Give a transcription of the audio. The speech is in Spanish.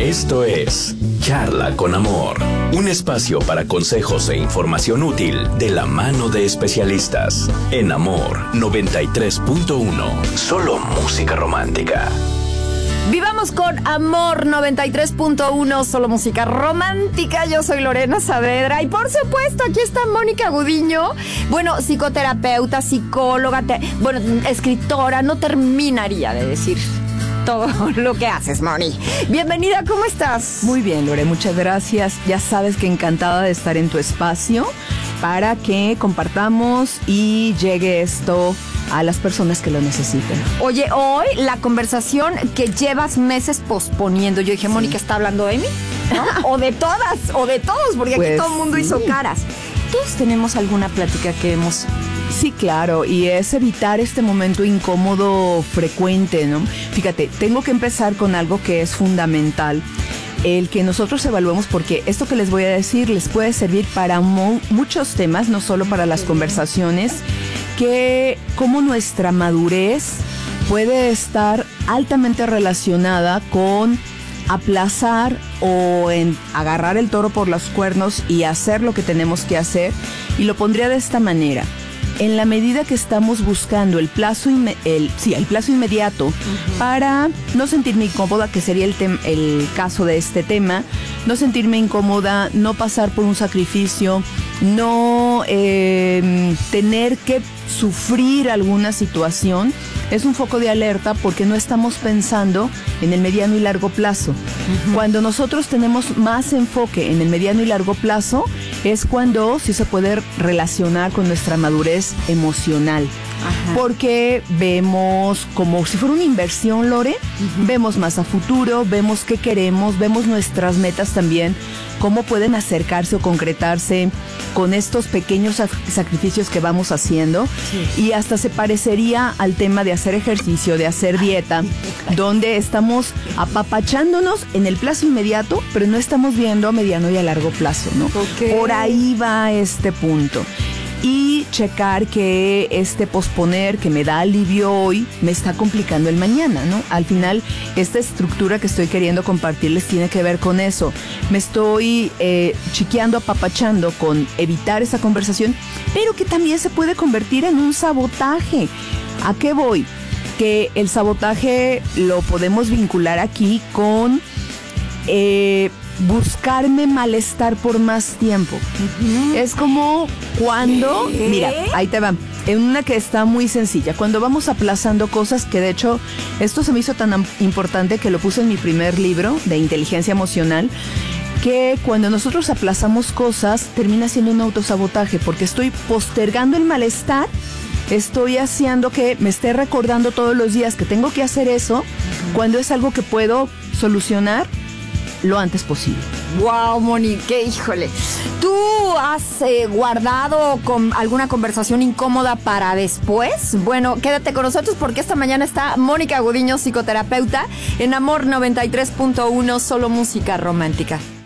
Esto es Charla con Amor, un espacio para consejos e información útil de la mano de especialistas. En Amor 93.1, solo música romántica. Vivamos con Amor 93.1, solo música romántica. Yo soy Lorena Saavedra y por supuesto aquí está Mónica Gudiño. Bueno, psicoterapeuta, psicóloga, escritora. No terminaría de decir todo lo que haces, Moni. Bienvenida, ¿cómo estás? Muy bien, Lore, muchas gracias. Ya sabes que encantada de estar en tu espacio para que compartamos y llegue esto a las personas que lo necesiten. Oye, hoy la conversación que llevas meses posponiendo. Yo dije, sí. Mónica está hablando de mí, ¿no? O de todas, o de todos, porque pues, aquí todo el mundo hizo caras. ¿Todos tenemos alguna plática que hemos...? Sí, claro, y es evitar este momento incómodo frecuente, ¿no? Fíjate, tengo que empezar con algo que es fundamental. El que nosotros evaluemos, porque esto que les voy a decir les puede servir para muchos temas, no solo para las conversaciones, que cómo nuestra madurez puede estar altamente relacionada con aplazar o en agarrar el toro por los cuernos y hacer lo que tenemos que hacer. Y lo pondría de esta manera. En la medida que estamos buscando el plazo inmediato para no sentirme incómoda, que sería el caso de este tema, no sentirme incómoda, no pasar por un sacrificio, no tener que sufrir alguna situación, es un foco de alerta porque no estamos pensando en el mediano y largo plazo. Cuando nosotros tenemos más enfoque en el mediano y largo plazo, es cuando sí se puede relacionar con nuestra madurez emocional. Porque vemos como si fuera una inversión, Lore, vemos más a futuro, vemos qué queremos, vemos nuestras metas también, cómo pueden acercarse o concretarse con estos pequeños sacrificios que vamos haciendo. Sí. Y hasta se parecería al tema de hacer ejercicio, de hacer dieta, donde estamos apapachándonos en el plazo inmediato, pero no estamos viendo a mediano y a largo plazo, ¿no? Okay. Por ahí va este punto. Y checar que este posponer que me da alivio hoy me está complicando el mañana, ¿no? Al final, esta estructura que estoy queriendo compartirles tiene que ver con eso. Me estoy chiqueando, apapachando con evitar esa conversación, pero que también se puede convertir en un sabotaje. ¿A qué voy? Que el sabotaje lo podemos vincular aquí con... buscarme malestar por más tiempo. Es como cuando... Mira, ahí te va. En una que está muy sencilla. Cuando vamos aplazando cosas, que de hecho esto se me hizo tan importante que lo puse en mi primer libro de inteligencia emocional, que cuando nosotros aplazamos cosas termina siendo un autosabotaje porque estoy postergando el malestar. Estoy haciendo que me esté recordando todos los días que tengo que hacer eso cuando es algo que puedo solucionar lo antes posible. Wow, Monique, híjole. ¿Tú has guardado con alguna conversación incómoda para después? Bueno, quédate con nosotros porque esta mañana está Mónica Gudiño, psicoterapeuta, en Amor 93.1, solo música romántica.